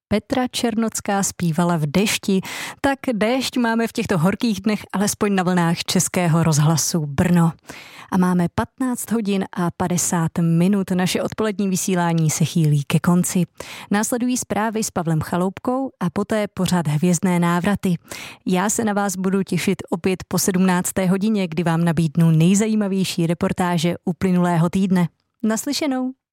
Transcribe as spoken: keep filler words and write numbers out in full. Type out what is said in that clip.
Petra Černocká zpívala v dešti, tak déšť máme v těchto horkých dnech alespoň na vlnách Českého rozhlasu Brno. A máme patnáct hodin a padesát minut. Naše odpolední vysílání se chýlí ke konci. Následují zprávy s Pavlem Chaloupkou a poté pořad Hvězdné návraty. Já se na vás budu těšit opět po sedmnácté hodině, kdy vám nabídnu nejzajímavější reportáže uplynulého týdne. Naslyšenou.